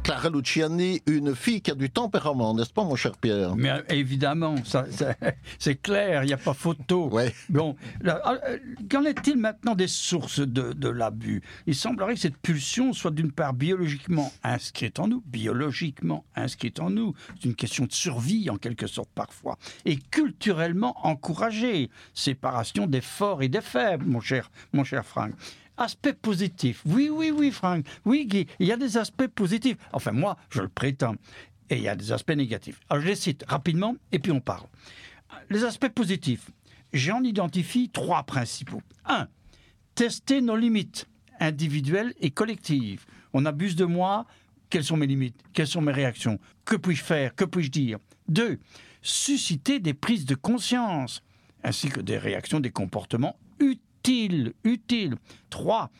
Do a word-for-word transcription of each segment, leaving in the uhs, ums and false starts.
Clara Luciani, une fille qui a du tempérament, n'est-ce pas, mon cher Pierre? Mais euh, évidemment, ça, ça, c'est clair, il n'y a pas photo. Ouais. Bon, là, euh, qu'en est-il maintenant des sources de, de l'abus? Il semblerait que cette pulsion soit d'une part biologiquement inscrite en nous, biologiquement inscrite en nous, c'est une question de survie en quelque sorte parfois, et culturellement encouragée, séparation des forts et des faibles, mon cher, mon cher Franck. Aspect positif, oui, oui, oui, Franck, oui, Guy, il y a des aspects positifs, enfin moi, je le prétends, et il y a des aspects négatifs. Alors je les cite rapidement, et puis on parle. Les aspects positifs, j'en identifie trois principaux. Un, tester nos limites individuelles et collectives. On abuse de moi, quelles sont mes limites? Quelles sont mes réactions? Que puis-je faire? Que puis-je dire? Deux, susciter des prises de conscience, ainsi que des réactions, des comportements utiles. Utile, utile. Trois,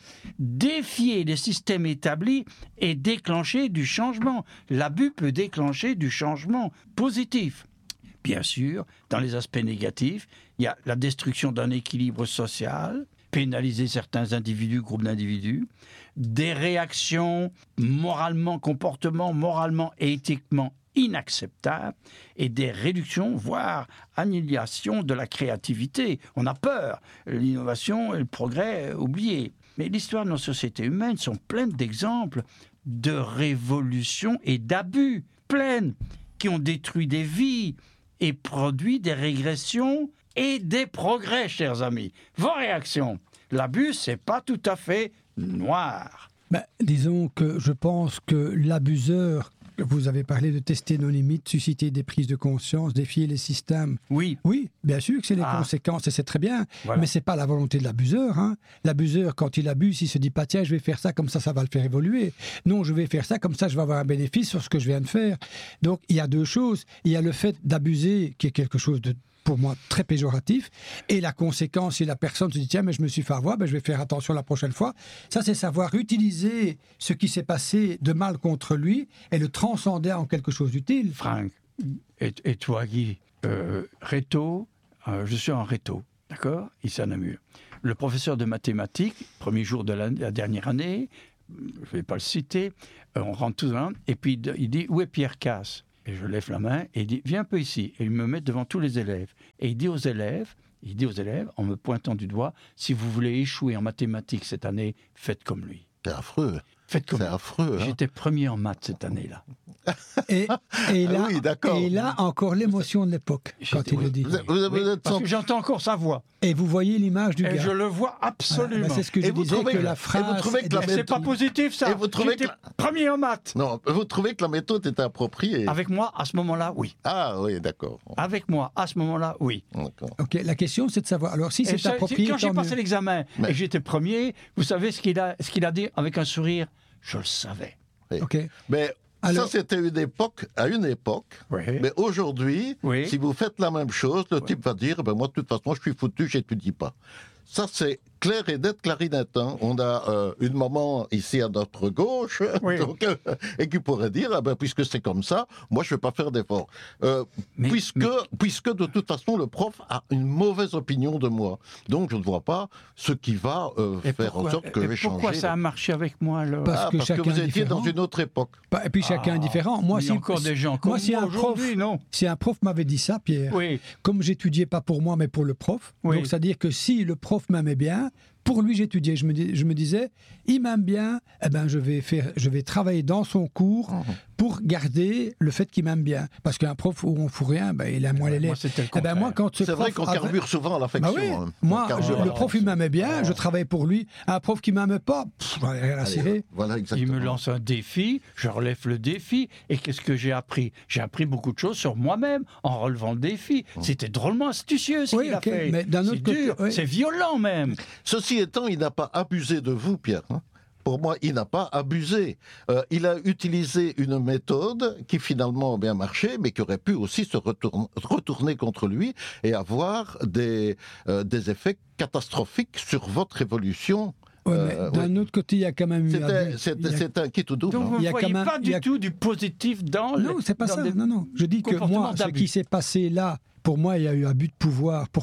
défier les systèmes établis et déclencher du changement. L'abus peut déclencher du changement positif. Bien sûr, dans les aspects négatifs, il y a la destruction d'un équilibre social, pénaliser certains individus, groupes d'individus, des réactions moralement, comportements moralement et éthiquement inacceptables et des réductions, voire annihilation de la créativité. On a peur. L'innovation et le progrès, oubliés. Mais l'histoire de nos sociétés humaines sont pleines d'exemples de révolutions et d'abus, pleines, qui ont détruit des vies et produit des régressions et des progrès, chers amis. Vos réactions? L'abus, c'est pas tout à fait noir. Ben, disons que je pense que l'abuseur, vous avez parlé de tester nos limites, susciter des prises de conscience, défier les systèmes. Oui. Oui, bien sûr que c'est les ah. conséquences et c'est très bien, voilà. Mais c'est pas la volonté de l'abuseur. Hein. L'abuseur, quand il abuse, il se dit pas tiens, je vais faire ça comme ça, ça va le faire évoluer. Non, je vais faire ça comme ça, je vais avoir un bénéfice sur ce que je viens de faire. Donc il y a deux choses. Il y a le fait d'abuser, qui est quelque chose de pour moi très péjoratif, et la conséquence, si la personne se dit tiens mais je me suis fait avoir, ben, je vais faire attention la prochaine fois, ça c'est savoir utiliser ce qui s'est passé de mal contre lui et le transcender en quelque chose d'utile. Franck, et, et toi Guy, euh, réto, euh, je suis en réto, d'accord, ici à Namur. Le professeur de mathématiques, premier jour de la, la dernière année, je ne vais pas le citer, euh, on rentre tous dans l'an, et puis il dit où est Pierre Casse? Et je lève la main et il dit viens un peu ici. Et il me met devant tous les élèves. Et il dit aux élèves, il dit aux élèves, en me pointant du doigt, si vous voulez échouer en mathématiques cette année, faites comme lui. C'est affreux. Faites comme C'est affreux. Hein. J'étais premier en maths cette année-là. Et, et, là, oui, d'accord. et là, encore l'émotion de l'époque, quand J'étais- il le dit. Vous, êtes- vous êtes- Oui, vous êtes parce sans- que j'entends encore sa voix. Et vous voyez l'image du Et gars. je le vois absolument. Voilà, ben, c'est ce que Et je vous disais, trouvez que que- la et vous phrase... trouvez que la est- Mais c'est pas positif ça. Et vous trouvez J'étais que premier en maths. Non, vous trouvez que la méthode est appropriée? Avec moi, à ce moment-là, oui. Ah oui, d'accord. Avec moi, à ce moment-là, oui. D'accord. Ok, la question c'est de savoir, alors si Et c'est ça, approprié, quand j'ai tant passé mieux. l'examen Mais- et que j'étais premier, vous savez ce qu'il a, ce qu'il a dit avec un sourire? Je le savais. Ok. Mais Alors- ça, c'était une époque, à une époque. Oui. Mais aujourd'hui, Oui. si vous faites la même chose, le type va dire, ben moi, de toute façon, je suis foutu, j'étudie pas. Ça, c'est clair et net, clarinette. Hein. On a euh, une maman ici à notre gauche, Oui. donc, euh, et qui pourrait dire, ah ben, puisque c'est comme ça, moi, je ne vais pas faire d'efforts. Euh, Mais- puisque, mais- puisque, de toute façon, le prof a une mauvaise opinion de moi. Donc, je ne vois pas ce qui va euh, Et faire pourquoi, en sorte que et je vais pourquoi changer. ça a marché avec moi alors? Parce Ah, que parce que chacun vous est étiez dans différent. une autre époque. Bah, et puis chacun Ah, est différent. Moi, il y a si encore des gens comme moi, si moi un prof, aujourd'hui, non? si un prof m'avait dit ça, Pierre, Oui. comme j'étudiais pas pour moi, mais pour le prof, Oui. donc c'est-à-dire que si le prof m'aimait bien, pour lui j'étudiais. Je me, dis- je me disais, il m'aime bien, eh ben je vais faire, je vais travailler dans son cours pour garder le fait qu'il m'aime bien. Parce qu'un prof où on fout rien, ben il a moins Moi, l'élève. c'était le Eh ben moi, contraire. quand ce C'est vrai prof qu'on avait- carbure souvent à Bah l'affection. oui. hein. Moi, On carbure je- à le prof, il m'aimait bien, Oh. je travaillais pour lui. Un prof qui m'aimait pas, pff, j'en ai rien à Allez, cirer. Voilà, Il exactement. me lance un défi, je relève le défi, et qu'est-ce que j'ai appris? J'ai appris beaucoup de choses sur moi-même en relevant le défi. C'était drôlement astucieux ce Oui, qu'il ok, a fait. mais d'un autre C'est côté, dur, oui. c'est violent même. Ceci étant, il n'a pas abusé de vous, Pierre. hein. Pour moi, il n'a pas abusé. Euh, il a utilisé une méthode qui finalement a bien marché, mais qui aurait pu aussi se retourne- retourner contre lui et avoir des, euh, des effets catastrophiques sur votre évolution. Ouais, Euh, mais d'un oui. autre côté, il y a quand même eu C'était abus. c'était- Il y a- c'était un kit ou double. Donc hein. vous Il y ne a voyez quand même- pas il y du a- tout du positif dans Non, le- c'est pas dans ça. des Non, non. Je dis que comportements moi, ce d'abus. qui s'est passé là, pour moi, il y a eu abus de pouvoir. Pourquoi ?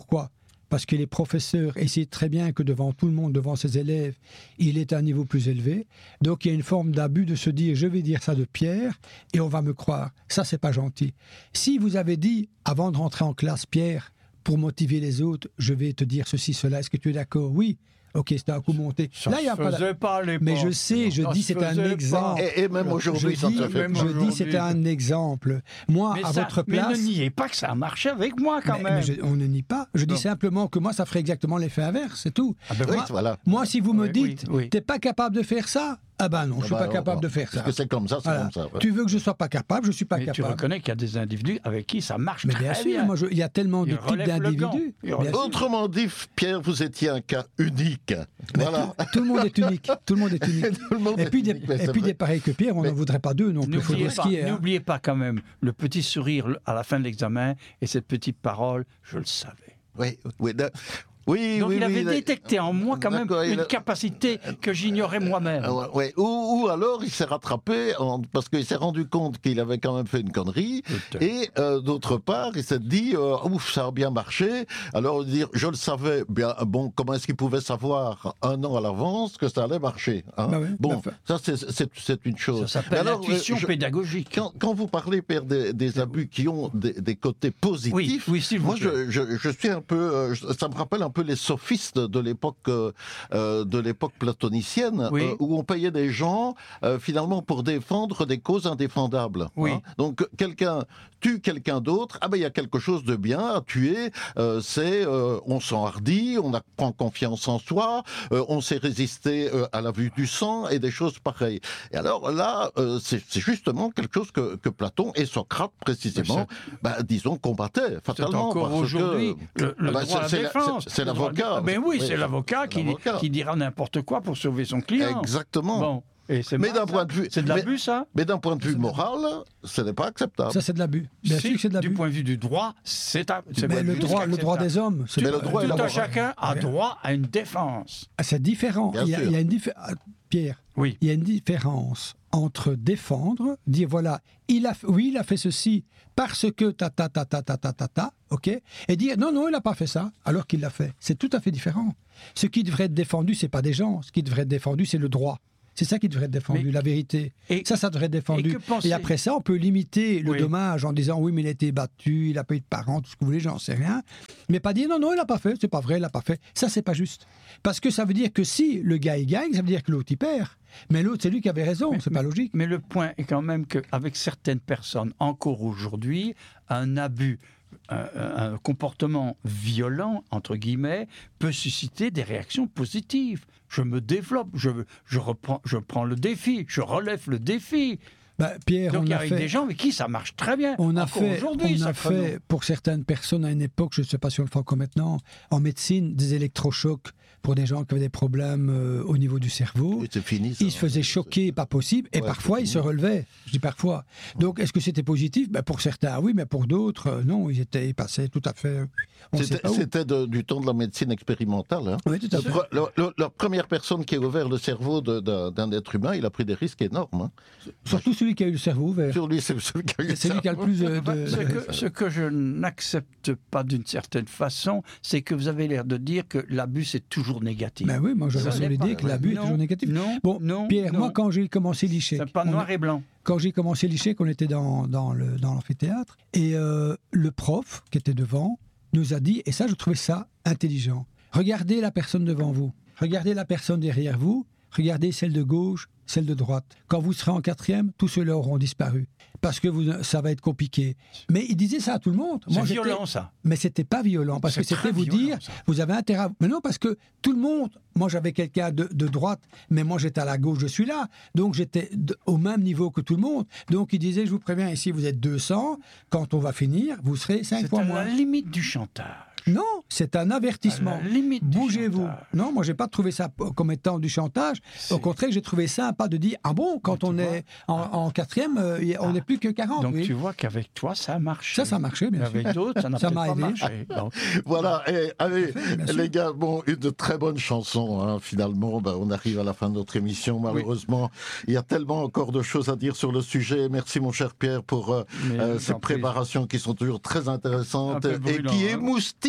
parce que les professeurs essaient très bien que devant tout le monde, devant ses élèves, il est à un niveau plus élevé. Donc il y a une forme d'abus de se dire je vais dire ça de Pierre et on va me croire. Ça, c'est pas gentil. Si vous avez dit avant de rentrer en classe, Pierre, pour motiver les autres, je vais te dire ceci, cela, est-ce que tu es d'accord? Oui. Ok, c'était un coup monté. Ça là, il y a se pas. faisait pas à l'époque. Mais je sais, je Ça dis, se c'est un faisait exemple. Et, et même aujourd'hui, je ça dis, se fait même pas. je dis, aujourd'hui. c'était un exemple. Moi, Mais à ça- votre Mais place. ne niez pas que ça a marché avec moi quand mais- même. mais je- on ne nie pas. Je dis Non. simplement que moi, ça ferait exactement l'effet inverse, c'est tout. Ah ben Oui, moi- voilà. Moi, si vous me Oui, dites, oui, oui. t'es pas capable de faire ça, ah ben non, je suis Ah pas bah, capable on- de faire ça. Parce que c'est comme ça, c'est Voilà. comme ça. ouais. Tu veux que je sois pas capable, je suis pas Mais tu capable. reconnais qu'il y a des individus avec qui ça marche Mais très bien bien. sûr, moi, je- il y a tellement de Il types relève le gant. d'individus. Il Bien relève- sûr. Autrement dit, Pierre, vous étiez un cas unique. Mais Voilà. tout, tout le monde est unique. Tout le monde est unique. Tout le monde Et est puis, des, unique, mais et c'est puis vrai. des pareils que Pierre, on Mais- n'en voudrait pas deux non plus. Il faut N'oubliez dire ce pas, qui est. hein. n'oubliez pas quand même le petit sourire à la fin de l'examen et cette petite parole, je le savais. Oui, oui, da- oui, Donc oui, il avait oui, da- détecté en moi quand même D'accord, il une a- capacité que j'ignorais moi-même. Ah ouais, ouais. Ou, ou alors il s'est rattrapé en- parce qu'il s'est rendu compte qu'il avait quand même fait une connerie. Peut-être. Et euh, d'autre part, il s'est dit euh, ouf, ça a bien marché. Alors dire, je le savais. Bien, bon, comment est-ce qu'il pouvait savoir un an à l'avance que ça allait marcher, hein? Bah ouais, Bon, bah, ça c'est- c'est c'est une chose. Ça s'appelle Mais alors, l'intuition euh, je- pédagogique. Quand, quand vous parlez, Père, des, des abus qui ont des, des côtés positifs, Oui, oui, s'il vous moi plaît. je, je, je suis un peu, euh, je- ça me rappelle un peu les sophistes de l'époque, euh, euh, de l'époque platonicienne, Oui. euh, où on payait des gens euh, finalement pour défendre des causes indéfendables. Oui. hein. Donc quelqu'un tue quelqu'un d'autre, ah ben il y a quelque chose de bien à tuer. euh, c'est euh, on s'enhardit, on a- prend confiance en soi, euh, on sait résister euh, à la vue du sang et des choses pareilles. Et alors là, euh, c'est c'est justement quelque chose que, que Platon et Socrate précisément, ben, disons, combattaient C'est fatalement. encore parce aujourd'hui que- le, le Ah bah, droit à la c'est- c'est la- défense. c'est- c'est Le droit à la l'avocat. défense. Ben oui, Oui, c'est l'avocat qui, l'avocat. qui dira n'importe quoi pour sauver son client. Exactement. Bon. Et c'est Mais mal, d'un ça. point de vue- C'est de mais- l'abus, ça Mais d'un point de vue moral, ce n'est pas acceptable. Ça, c'est de l'abus. Bien Si, sûr que c'est de Du l'abus. point de vue du droit, c'est un- c'est Mais pas le plus droit, le droit qu'acceptable. des hommes, c'est Mais le pas- droit et Tout la un morale. chacun a Ouais. droit à une défense. Ah, c'est différent. Bien Il y, a, sûr. il y a une différence. Pierre, Oui. il y a une différence entre défendre, dire voilà, il a, oui, il a fait ceci parce que ta ta ta ta ta ta ta ta, ok, et dire non non, il n'a pas fait ça alors qu'il l'a fait. C'est tout à fait différent. Ce qui devrait être défendu, c'est pas des gens. Ce qui devrait être défendu, c'est le droit. C'est ça qui devrait être défendu, Mais- la vérité. Et- ça, ça devrait être défendu. et que penser- Et après ça, on peut limiter le Oui. dommage en disant oui, mais il a été battu, il n'a pas eu de parents, tout ce que vous voulez, j'en sais rien. Mais pas dire non, non, il n'a pas fait, c'est pas vrai, il n'a pas fait. Ça, c'est pas juste. Parce que ça veut dire que si le gars il gagne, ça veut dire que l'autre il perd. Mais l'autre, c'est lui qui avait raison, c'est pas logique. Mais le point est quand même qu'avec certaines personnes, encore aujourd'hui, un abus, un, un comportement violent, entre guillemets, peut susciter des réactions positives. Je me développe, je, je, reprends, je prends le défi, je relève le défi. Bah, Pierre, Donc on il y a a avec fait... des gens avec qui ça marche très bien. On a Encore fait, aujourd'hui, on a sacrément. fait pour certaines personnes à une époque, je ne sais pas si on le fait encore maintenant, en médecine, des électrochocs pour des gens qui avaient des problèmes euh, au niveau du cerveau. Oui, c'est fini. ça. Ils se faisaient choquer, pas possible, et Ouais, parfois c'est ils fini. se relevaient. Je dis parfois. Donc est-ce que c'était positif? Ben, pour certains, oui, mais pour d'autres, euh, non, ils étaient ils passaient tout à fait. On sait C'était pas où. c'était de- du temps de la médecine expérimentale. hein. Oui, tout à Le fait. pre- le- le- la première personne qui a ouvert le cerveau de- d'un d'un être humain, il a pris des risques énormes. hein. Surtout celui qui a eu le cerveau ouvert. Sur lui, c'est celui qui a eu C'est ça. lui qui a le plus de. Bah, de- ce, que, ce que je n'accepte pas d'une certaine façon, c'est que vous avez l'air de dire que l'abus c'est toujours négatif. Ben oui, moi Ce j'aurais n'est l'idée pas- que l'abus est non, toujours négatif. Non, Bon, non, Pierre, non. moi quand j'ai commencé l'I C H E C, C'est pas on- noir et blanc. quand j'ai commencé l'I C H E C, on était dans, dans le- dans l'amphithéâtre, et euh, le prof qui était devant nous a dit, et ça je trouvais ça intelligent, regardez la personne devant vous, regardez la personne derrière vous, regardez celle de gauche, celle de droite. Quand vous serez en quatrième, tous ceux-là auront disparu. Parce que vous, ça va être compliqué. Mais il disait ça à tout le monde. C'est j'étais- violent ça. Mais c'était pas violent, parce C'est que c'était très vous violent, dire, ça. vous avez intérêt à... Mais non, parce que tout le monde, moi j'avais quelqu'un de, de droite, mais moi j'étais à la gauche, je suis là. Donc j'étais de- au même niveau que tout le monde. Donc il disait, je vous préviens, ici vous êtes deux cents, quand on va finir, vous serez cinq C'est fois à moins. la limite du chantage. Non, c'est un avertissement. À la limite du Bougez-vous. chantage. Non, moi j'ai pas trouvé ça p- comme étant du chantage. C'est- Au contraire, j'ai trouvé sympa de dire, ah bon, quand tu on vois. est en, en quatrième, euh, y- on n'est plus que quarante. Donc oui. tu vois qu'avec toi ça a marché. Ça, ça marchait, bien Mais sûr. avec d'autres, ça n'a Ça peut-être m'a pas aidé. marché. Donc, Voilà, et, allez, bien sûr. les gars, bon, une très bonne chanson, hein, finalement, ben, on arrive à la fin de notre émission, malheureusement. Il y a tellement encore de choses à dire sur le sujet. Merci, mon cher Pierre, pour euh, Mais euh, je ces t'en prie. préparations qui sont toujours très intéressantes Un peu et brûlant, qui hein. émoustillent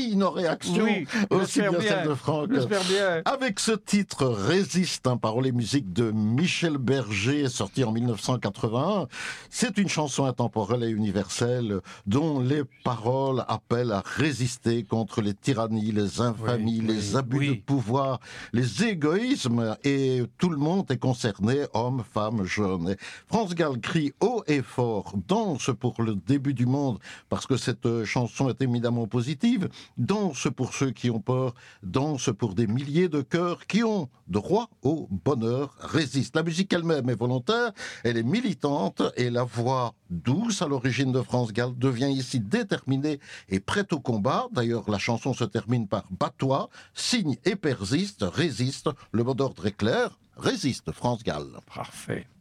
recueilli nos réactions, Oui, aussi bien, j'espère bien, celles de Franck. j'espère bien. Avec ce titre Résiste, hein, paroles et musique de Michel Berger, sorti en mille neuf cent quatre-vingt-un. C'est une chanson intemporelle et universelle dont les paroles appellent à résister contre les tyrannies, les infamies, Oui, les oui, abus oui. de pouvoir, les égoïsmes, et tout le monde est concerné, hommes, femmes, jeunes. Et France Gall crie haut et fort, danse pour le début du monde, parce que cette chanson est éminemment positive, danse pour ceux qui ont peur, danse pour des milliers de cœurs qui ont droit au bonheur, résiste. La musique elle-même est volontaire, elle est militante, et la voix douce à l'origine de France Gall devient ici déterminée et prête au combat. D'ailleurs, la chanson se termine par « Bats-toi, signe et persiste, résiste ». Le mot d'ordre est clair, résiste France Gall. Parfait.